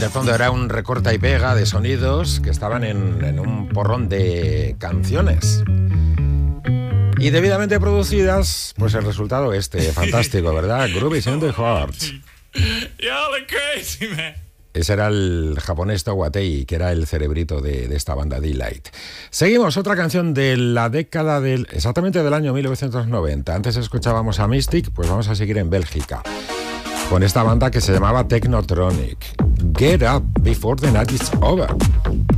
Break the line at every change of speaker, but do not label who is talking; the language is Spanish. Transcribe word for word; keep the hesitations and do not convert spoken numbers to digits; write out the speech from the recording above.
de fondo era un recorta y pega de sonidos que estaban en, en un porrón de canciones. Y debidamente producidas, pues el resultado este, fantástico, ¿verdad? Groovies in the Heart.
Y'all are crazy, man.
Ese era el japonés Tawatei, que era el cerebrito de, de esta banda Delight. Seguimos, otra canción de la década del... exactamente del año mil novecientos noventa. Antes escuchábamos a Mystic, pues vamos a seguir en Bélgica, con esta banda que se llamaba Technotronic. Get up before the night is over.